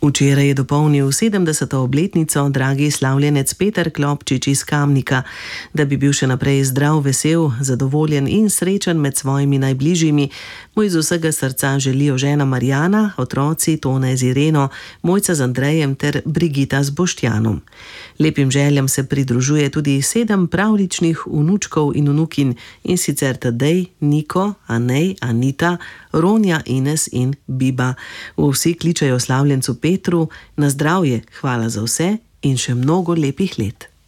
Včeraj je dopolnil 70. obletnico dragi slavljenec Peter Klopčič iz Kamnika. Da bi bil še naprej zdrav, vesel, zadovoljen in srečen med svojimi najbližjimi, mu iz vsega srca želijo žena Marjana, otroci Tone z Ireno, Mojca z Andrejem ter Brigita z Boštjanom. Lepim željam se pridružuje tudi 7 pravličnih vnučkov in vnukinj, in sicer Tadej, Niko, Anej, Anita, Ronja, Ines in Biba. Vsi kličejo slavljencu Petru na zdravje, hvala za vse in še mnogo lepih let.